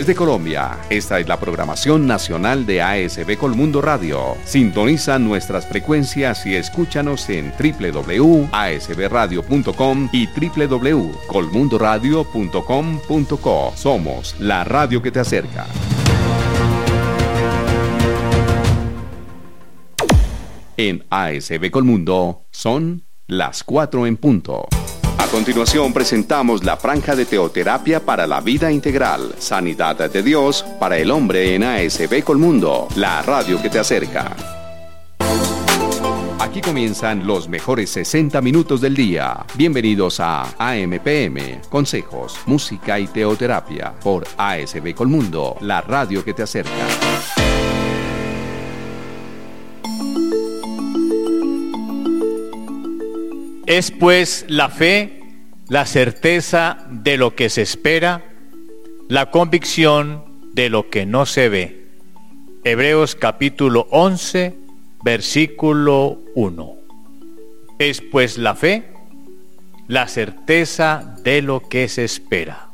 Desde Colombia, esta es la programación nacional de ASB Colmundo Radio. Sintoniza nuestras frecuencias y escúchanos en www.asbradio.com y www.colmundoradio.com.co. Somos la radio que te acerca. En ASB Colmundo son las 4 en punto. A continuación presentamos la franja de teoterapia para la vida integral, sanidad de Dios para el hombre en ASB Colmundo, la radio que te acerca. Aquí comienzan los mejores 60 minutos del día. Bienvenidos a AMPM, consejos, música y teoterapia por ASB Colmundo, la radio que te acerca. Es pues la fe, la certeza de lo que se espera, la convicción de lo que no se ve. Hebreos capítulo 11, versículo 1. Es pues la fe, la certeza de lo que se espera.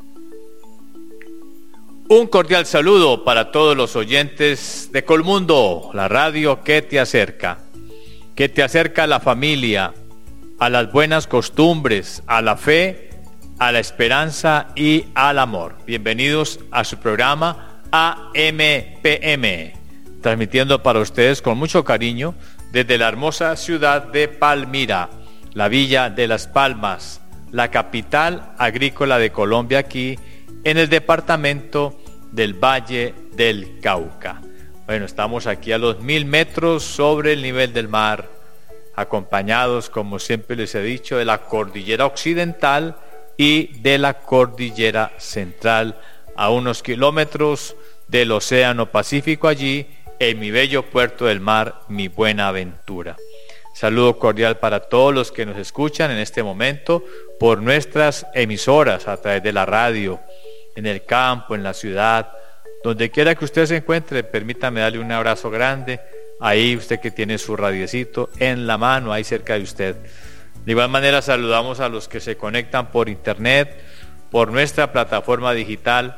Un cordial saludo para todos los oyentes de Colmundo, la radio que te acerca a la familia, a las buenas costumbres, a la fe, a la esperanza y al amor. Bienvenidos a su programa AMPM, transmitiendo para ustedes con mucho cariño desde la hermosa ciudad de Palmira, la Villa de Las Palmas, la capital agrícola de Colombia, aquí en el departamento del Valle del Cauca. Bueno, estamos aquí a los 1000 metros sobre el nivel del mar, acompañados, como siempre les he dicho, de la cordillera occidental y de la cordillera central, a unos kilómetros del océano Pacífico, allí en mi bello puerto del mar, mi Buenaventura. Saludo cordial para todos los que nos escuchan en este momento por nuestras emisoras a través de la radio, en el campo, en la ciudad, donde quiera que usted se encuentre. Permítame darle un abrazo grande. Ahí usted que tiene su radiecito en la mano, ahí cerca de usted. De igual manera saludamos a los que se conectan por internet, por nuestra plataforma digital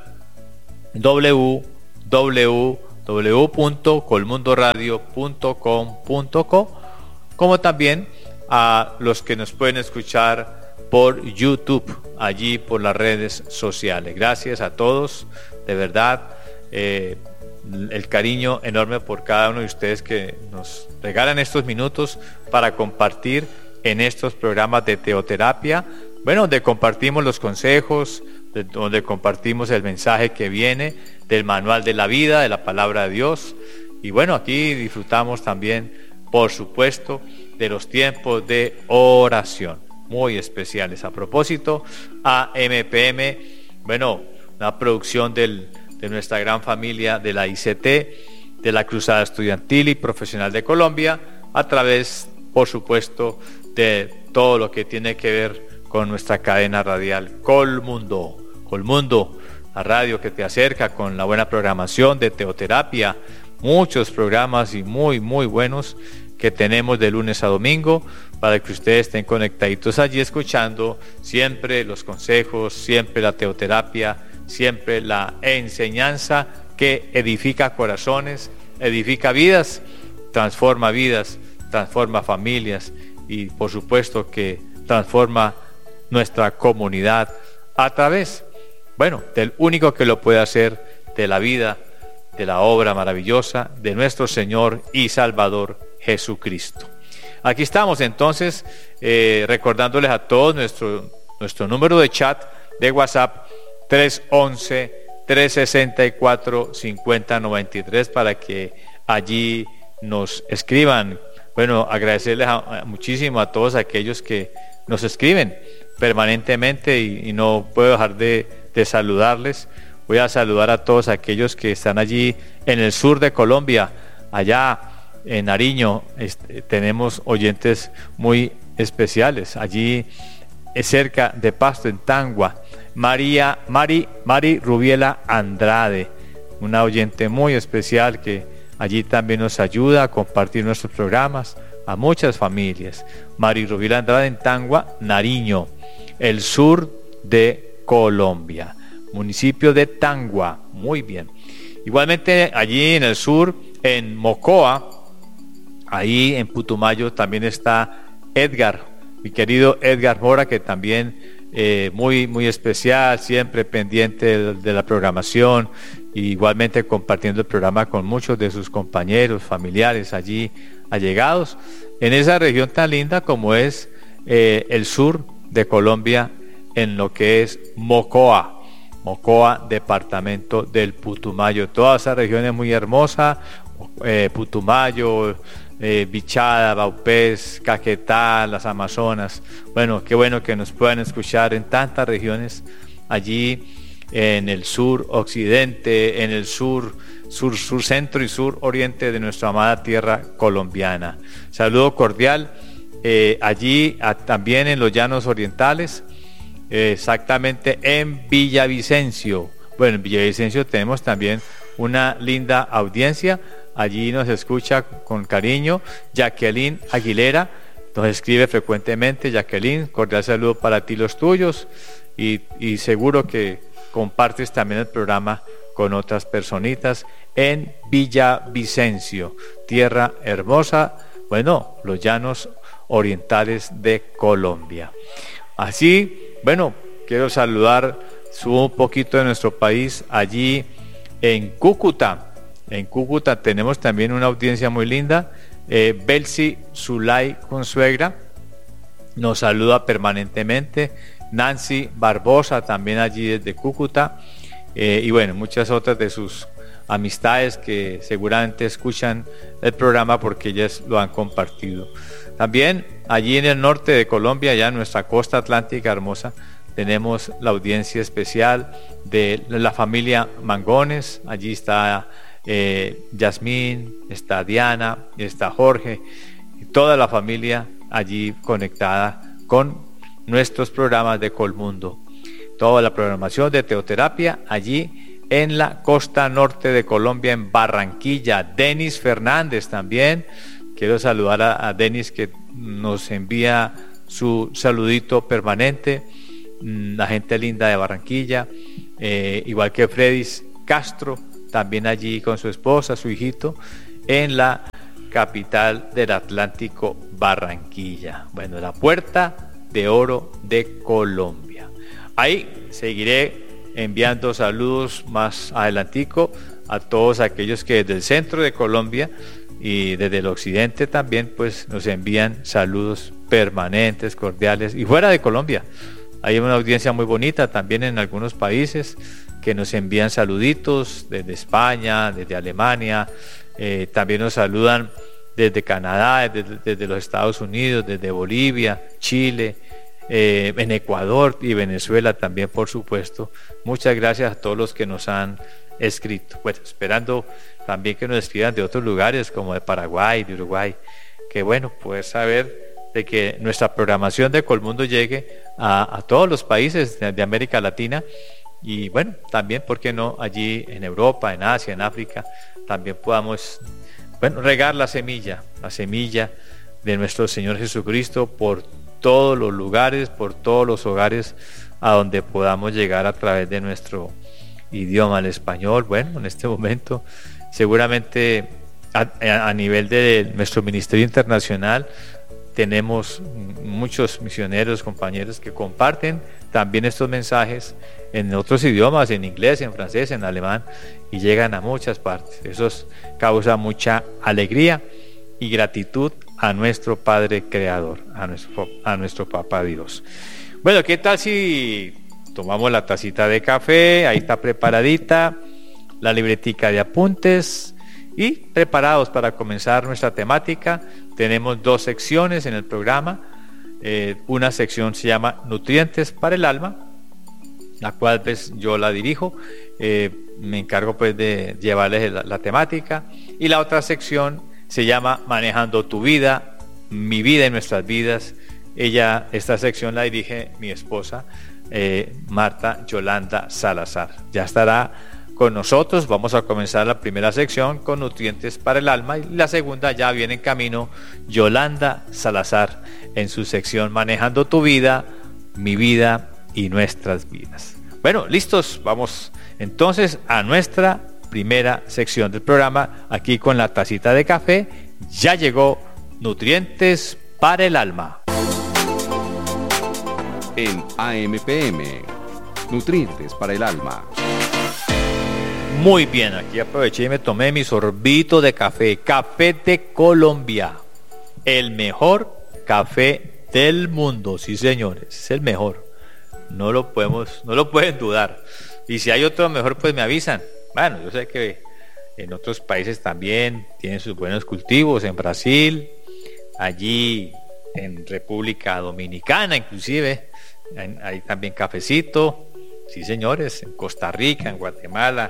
www.colmundoradio.com.co, como también a los que nos pueden escuchar por YouTube, allí por las redes sociales. Gracias a todos, de verdad. El cariño enorme por cada uno de ustedes que nos regalan estos minutos para compartir en estos programas de teoterapia, bueno, donde compartimos los consejos, donde compartimos el mensaje que viene del manual de la vida, de la palabra de Dios. Y bueno, aquí disfrutamos también, por supuesto, de los tiempos de oración muy especiales. A propósito, AMPM, bueno, una producción de nuestra gran familia de la ICT, de la Cruzada Estudiantil y Profesional de Colombia, a través, por supuesto, de todo lo que tiene que ver con nuestra cadena radial Colmundo, la radio que te acerca con la buena programación de teoterapia, muchos programas y muy buenos que tenemos de lunes a domingo, para que ustedes estén conectaditos allí escuchando siempre los consejos, siempre la teoterapia, siempre la enseñanza que edifica corazones, edifica vidas, transforma familias y por supuesto que transforma nuestra comunidad a través, bueno, del único que lo puede hacer, de la vida, de la obra maravillosa de nuestro Señor y Salvador Jesucristo. Aquí estamos entonces recordándoles a todos nuestro número de chat de WhatsApp 311-364-5093 para que allí nos escriban. Bueno, agradecerles muchísimo a todos aquellos que nos escriben permanentemente y no puedo dejar de saludarles. Voy a saludar a todos aquellos que están allí en el sur de Colombia, allá en Nariño. Tenemos oyentes muy especiales allí cerca de Pasto, en Tangua. Mari Rubiela Andrade, una oyente muy especial que allí también nos ayuda a compartir nuestros programas a muchas familias. Mari Rubiela Andrade en Tangua, Nariño, el sur de Colombia. municipio de Tangua. Muy bien. Igualmente allí en el sur, en Mocoa, ahí en Putumayo también está Edgar, mi querido Edgar Mora, que también muy especial, siempre pendiente de la programación, igualmente compartiendo el programa con muchos de sus compañeros, familiares allí allegados, en esa región tan linda como es el sur de Colombia, en lo que es Mocoa, departamento del Putumayo. Toda esa región es muy hermosa, Putumayo, Bichada, Vaupés, Caquetá, las Amazonas. Bueno, qué bueno que nos puedan escuchar en tantas regiones allí en el sur occidente, en el sur centro y sur oriente de nuestra amada tierra colombiana. Saludo cordial allí también en los llanos orientales, exactamente en Villavicencio. Bueno, en Villavicencio tenemos también una linda audiencia. Allí nos escucha con cariño Jacqueline Aguilera, nos escribe frecuentemente. Jacqueline, cordial saludo para ti y los tuyos, y seguro que compartes también el programa con otras personitas en Villavicencio, tierra hermosa, bueno, los llanos orientales de Colombia. Así, bueno, quiero saludar un poquito de nuestro país allí en Cúcuta. En Cúcuta tenemos también una audiencia muy linda. Belsi Zulay Consuegra nos saluda permanentemente. Nancy Barbosa también allí desde Cúcuta. Y bueno, muchas otras de sus amistades que seguramente escuchan el programa porque ellas lo han compartido. También allí en el norte de Colombia, ya en nuestra costa atlántica hermosa, tenemos la audiencia especial de la familia Mangones. Allí está Yasmín, está Diana, está Jorge, y toda la familia allí conectada con nuestros programas de Colmundo. Toda la programación de teoterapia allí en la costa norte de Colombia, en Barranquilla. Denis Fernández también. Quiero saludar a Denis, que nos envía su saludito permanente. La gente linda de Barranquilla, igual que Fredis Castro, también allí con su esposa, su hijito, en la capital del Atlántico, Barranquilla. Bueno, la Puerta de Oro de Colombia. Ahí seguiré enviando saludos más adelantico a todos aquellos que desde el centro de Colombia y desde el occidente también pues nos envían saludos permanentes, cordiales, y fuera de Colombia. Hay una audiencia muy bonita también en algunos países que nos envían saluditos desde España, desde Alemania, también nos saludan desde Canadá, desde los Estados Unidos, desde Bolivia, Chile, en Ecuador y Venezuela también, por supuesto. Muchas gracias a todos los que nos han escrito. Bueno, esperando también que nos escriban de otros lugares como de Paraguay, de Uruguay. Que bueno, poder saber de que nuestra programación de Colmundo llegue a todos los países de América Latina, y bueno, también, ¿por qué no?, allí en Europa, en Asia, en África, también podamos, bueno, regar la semilla de nuestro Señor Jesucristo por todos los lugares, por todos los hogares a donde podamos llegar a través de nuestro idioma, el español. Bueno, en este momento seguramente a nivel de nuestro Ministerio Internacional tenemos muchos misioneros, compañeros que comparten también estos mensajes en otros idiomas, en inglés, en francés, en alemán, y llegan a muchas partes. Eso causa mucha alegría y gratitud a nuestro Padre Creador, a nuestro Papá Dios. Bueno, ¿qué tal si tomamos la tacita de café? Ahí está preparadita la libretica de apuntes y preparados para comenzar nuestra temática. Tenemos dos secciones en el programa. Una sección se llama Nutrientes para el Alma, la cual pues yo la dirijo, me encargo pues de llevarles la temática, y la otra sección se llama Manejando tu vida, mi vida y nuestras vidas. Esta sección la dirige mi esposa, Marta Yolanda Salazar. Ya estará con nosotros. Vamos a comenzar la primera sección con Nutrientes para el Alma, y la segunda ya viene en camino Yolanda Salazar en su sección Manejando tu vida, mi vida y nuestras vidas. Bueno, listos, vamos entonces a nuestra primera sección del programa, aquí con la tacita de café. Ya llegó Nutrientes para el Alma. En AMPM, Nutrientes para el Alma. Muy bien, aquí aproveché y me tomé mi sorbito de café, café de Colombia, el mejor café del mundo, sí señores, es el mejor, no lo pueden dudar, y si hay otro mejor pues me avisan. Bueno, yo sé que en otros países también tienen sus buenos cultivos, en Brasil, allí en República Dominicana inclusive, hay también cafecito, sí señores, en Costa Rica, en Guatemala,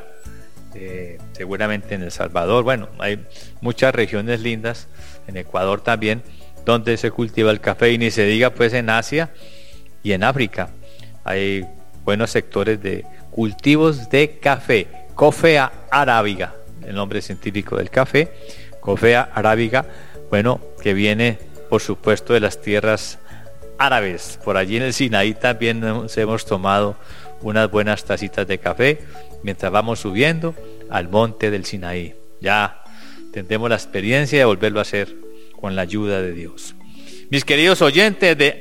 seguramente en El Salvador. Bueno, hay muchas regiones lindas, en Ecuador también, donde se cultiva el café, y ni se diga pues en Asia y en África. Hay buenos sectores de cultivos de café, Coffea arábiga, el nombre científico del café, Coffea arábiga, bueno, que viene por supuesto de las tierras árabes. Por allí en el Sinaí también nos hemos tomado unas buenas tacitas de café mientras vamos subiendo al monte del Sinaí. Ya tendremos la experiencia de volverlo a hacer con la ayuda de Dios. Mis queridos oyentes de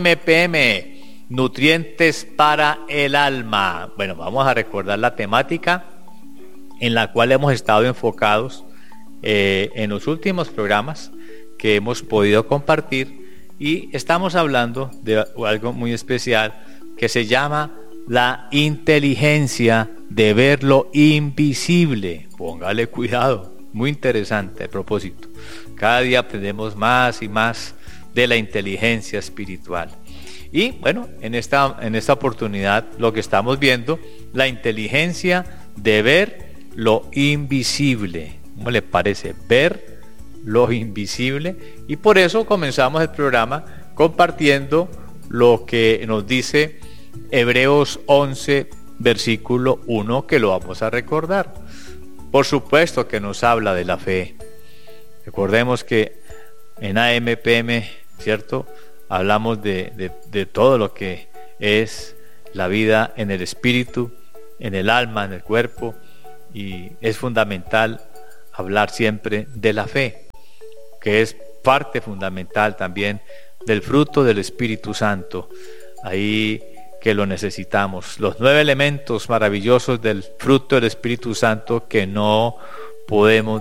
AMPM, Nutrientes para el Alma. Bueno, vamos a recordar la temática en la cual hemos estado enfocados en los últimos programas que hemos podido compartir, y estamos hablando de algo muy especial que se llama la inteligencia de ver lo invisible. Póngale cuidado, muy interesante a propósito. Cada día aprendemos más y más de la inteligencia espiritual. Y bueno, en esta oportunidad lo que estamos viendo, la inteligencia de ver lo invisible. ¿Cómo le parece? Ver lo invisible. Y por eso comenzamos el programa compartiendo lo que nos dice Hebreos 11, versículo 1, que lo vamos a recordar. Por supuesto que nos habla de la fe. Recordemos que en AMPM, ¿cierto?, hablamos de todo lo que es la vida en el espíritu, en el alma, en el cuerpo, y es fundamental hablar siempre de la fe, que es parte fundamental también del fruto del Espíritu Santo, ahí que lo necesitamos, los 9 elementos maravillosos del fruto del Espíritu Santo que no podemos